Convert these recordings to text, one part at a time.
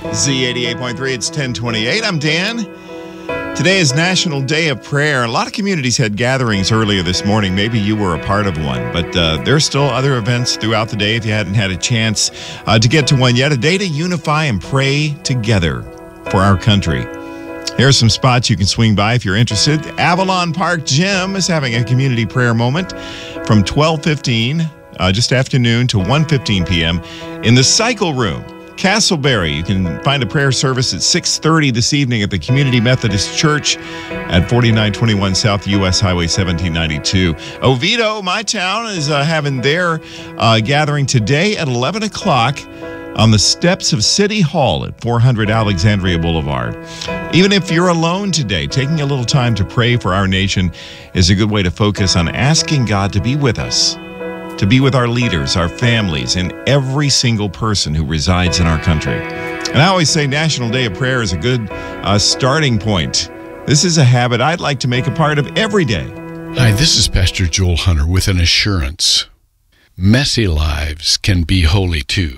Z88.3, it's 1028. I'm Dan. Today is National Day of Prayer. A lot of communities had gatherings earlier this morning. Maybe you were a part of one, but there's still other events throughout the day if you hadn't had a chance to get to one yet. A day to unify and pray together for our country. Here are some spots you can swing by if you're interested. Avalon Park Gym is having a community prayer moment from 12:15 just afternoon to 1:15 p.m. in the Cycle Room. Castleberry, you can find a prayer service at 6:30 this evening at the Community Methodist Church at 4921 South US Highway 1792. Oviedo, my town, is having their gathering today at 11 o'clock on the steps of City Hall at 400 Alexandria Boulevard. Even if you're alone today, taking a little time to pray for our nation is a good way to focus on asking God to be with us, to be with our leaders, our families, and every single person who resides in our country. And I always say National Day of Prayer is a good starting point. This is a habit I'd like to make a part of every day. Hi, this is Pastor Joel Hunter with an assurance. Messy lives can be holy too.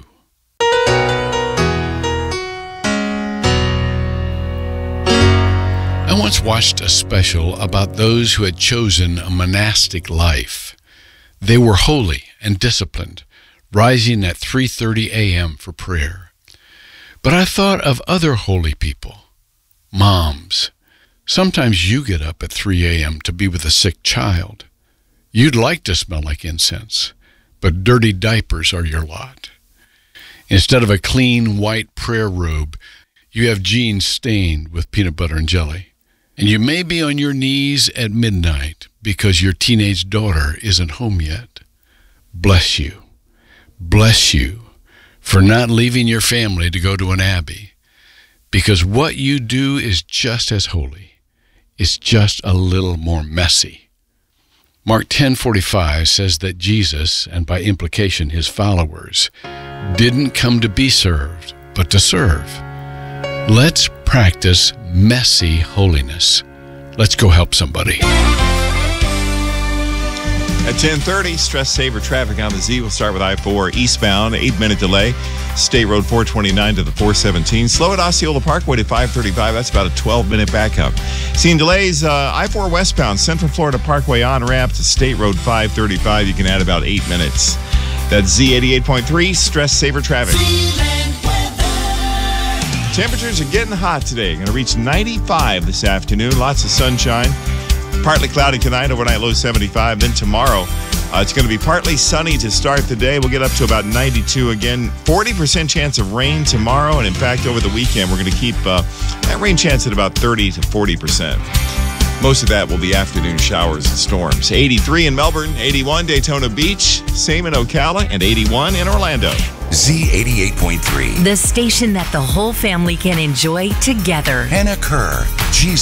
I once watched a special about those who had chosen a monastic life. They were holy and disciplined, rising at 3:30 a.m. for prayer. But I thought of other holy people, moms. Sometimes you get up at 3 a.m. to be with a sick child. You'd like to smell like incense, but dirty diapers are your lot. Instead of a clean white prayer robe, you have jeans stained with peanut butter and jelly. And you may be on your knees at midnight because your teenage daughter isn't home yet. Bless you for not leaving your family to go to an abbey, because what you do is just as holy. It's just a little more messy. Mark 10:45 says that Jesus, and by implication his followers, didn't come to be served, but to serve. Let's practice messy holiness. Let's go help somebody. At 10:30, stress saver traffic on the Z. We'll start with I-4 eastbound, 8-minute delay. State Road 429 to the 417. Slow at Osceola Parkway to 535. That's about a 12-minute backup. Seeing delays, I-4 westbound, Central Florida Parkway on-ramp to State Road 535. You can add about 8 minutes. That's Z88.3, stress saver traffic. Temperatures are getting hot today. Going to reach 95 this afternoon. Lots of sunshine. Partly cloudy tonight, overnight low 75. Then tomorrow, it's going to be partly sunny to start the day. We'll get up to about 92 again. 40% chance of rain tomorrow. And in fact, over the weekend, we're going to keep that rain chance at about 30 to 40%. Most of that will be afternoon showers and storms. 83 in Melbourne, 81 Daytona Beach, same in Ocala, and 81 in Orlando. Z88.3. The station that the whole family can enjoy together. Hannah Kerr, Jesus.